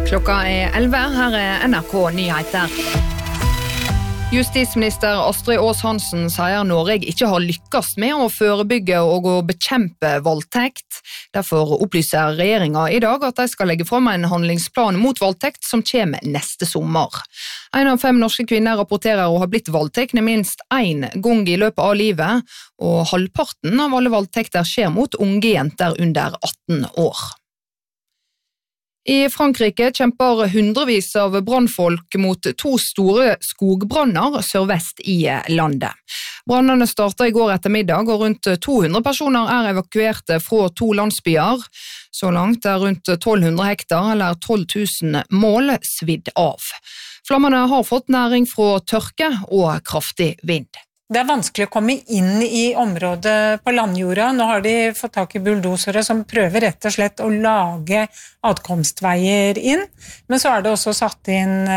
Klokka 11, her NRK Nyheter. Justisminister Astrid Aas-Hansen sier Norge ikke har lykkes med å forebygge og å bekjempe voldtekt. Derfor opplyser regjeringen i dag at de skal legge frem en handlingsplan mot voldtekt som kommer neste sommer. 1 av 5 norske kvinner rapporterer å ha blitt voldtekne minst 1 gang i løpet av livet, og halvparten av alle voldtekter skjer mot unge jenter under 18 år. I Frankrike kjemper hundrevis av brannfolk mot 2 store skogbranner sørvest i landet. Brannene startet i går ettermiddag, og rundt 200 personer er evakuerte fra 2 landsbyer. Så langt er rundt 1200 hektar, eller 12 000 mål, svidd av. Flammene har fått næring fra tørke og kraftig vind. Det er vanskelig å komme inn i området på landjorda. Nå har de fått tak i bulldosere som prøver rett og slett å lage adkomstveier inn. Men så er det også satt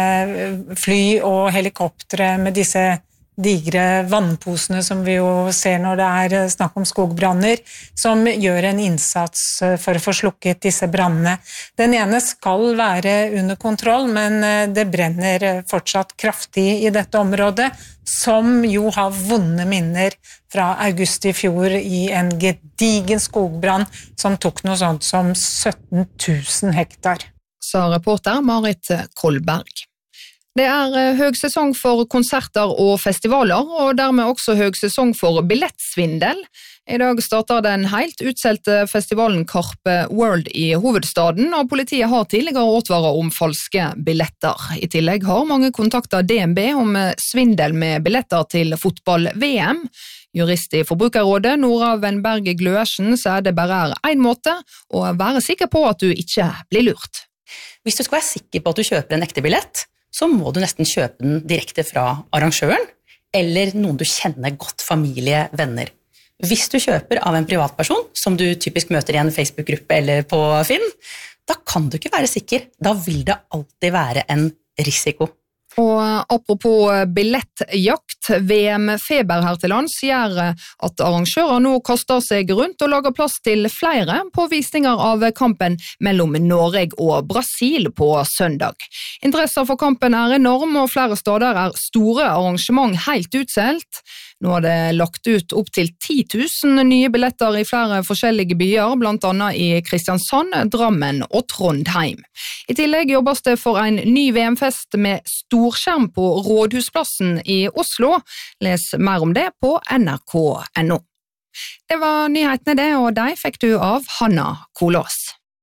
inn fly og helikoptre med disse digre vannposene som vi jo ser når det er snakk om skogbranner, som gjør en innsats for å få slukket disse brannene. Den ene skal være under kontroll, men det brenner fortsatt kraftig i dette området, som jo har vonde minner fra august i fjor i en gedigen skogbrann som tok noe sånt som 17 000 hektar. Sa reporter Marit Kolberg. Det er høgsesong for konserter og festivaler, og dermed også høgsesong for billettsvindel. I dag starter den helt utselte festivalen Carpe World i hovedstaden, og politiet har tidligere advaret om falske billetter. I tillegg har mange kontaktet DNB om svindel med billetter til fotball-VM. Jurist i Forbrukerrådet, Nora Wenberg Gløersen, sier det bare er en måte å være sikker på at du ikke blir lurt. Hvis du skal være sikker på at du kjøper en ekte billett, så må du nesten kjøpe den direkte fra arrangøren, eller noen du kjenner godt, familie, venner. Hvis du kjøper av en privatperson, som du typisk møter i en Facebook-gruppe eller på Finn, da kan du ikke være sikker. Da vil det alltid være en risiko. Og apropos billettjakt, VM-feber her til lands gjør at arrangører nå kaster seg rundt og lager plass til flere på visninger av kampen mellom Norge og Brasil på søndag. Interessen for kampen er enorm, og flere steder er store arrangement helt utselt. Nå har det lagt ut opp til 10 000 nye billetter i flere forskjellige byer, blant annet i Kristiansand, Drammen og Trondheim. I tillegg jobbes det for en ny VM-fest med storskjerm på Rådhusplassen i Oslo. Les mer om det på nrk.no. Det var nyhetene det, og de fikk du av Hanna Kolås.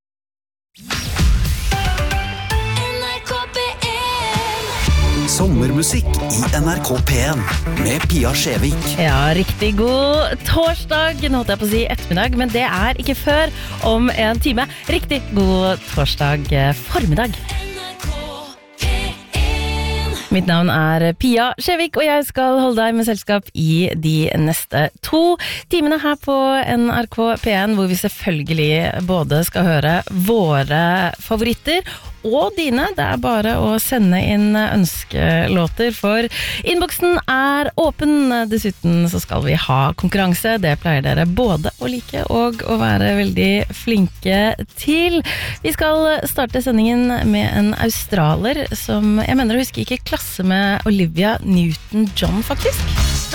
Sommermusikk i NRK P1 med Pia Skjevik. Ja, riktig god torsdag. Nå holdt jeg på å si ettermiddag, men det er ikke før om en time. Riktig god torsdag formiddag. Mitt navn er Pia Skjevik, og jeg skal holde deg med selskap i de neste 2 timene her på NRK P1, hvor vi selvfølgelig både skal høre våre favoritter og dine. Det er bare å sende inn ønskelåter, for innboksen er åpen. Dessuten så skal vi ha konkurranse. Det pleier dere både å like og å være veldig flinke til. Vi skal starte sendingen med en australer som jeg mener å huske gikk i klasse med Olivia Newton-John, faktisk.